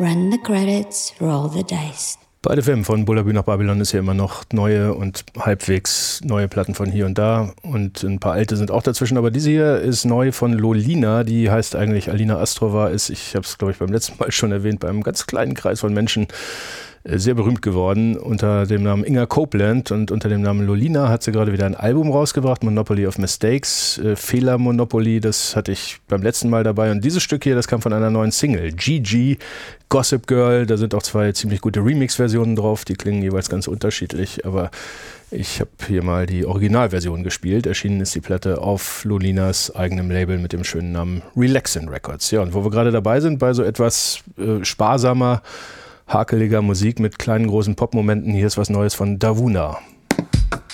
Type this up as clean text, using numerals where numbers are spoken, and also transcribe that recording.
Run the credits, roll the dice. Beide Filme von Bullabü nach Babylon ist ja immer noch neue und halbwegs neue Platten von hier und da und ein paar alte sind auch dazwischen, aber diese hier ist neu von Lolina, die heißt eigentlich Alina Astrova, ich habe es glaube ich beim letzten Mal schon erwähnt, bei einem ganz kleinen Kreis von Menschen sehr berühmt geworden unter dem Namen Inga Copeland und unter dem Namen Lolina hat sie gerade wieder ein Album rausgebracht, Monopoly of Mistakes, Fehler Monopoly, das hatte ich beim letzten Mal dabei und dieses Stück hier, das kam von einer neuen Single, GG, Gossip Girl, da sind auch zwei ziemlich gute Remix-Versionen drauf, die klingen jeweils ganz unterschiedlich, aber ich habe hier mal die Originalversion gespielt, erschienen ist die Platte auf Lolinas eigenem Label mit dem schönen Namen Relaxin' Records. Ja, und wo wir gerade dabei sind, bei so etwas sparsamer, hakeliger Musik mit kleinen, großen Pop-Momenten. Hier ist was Neues von Davuna.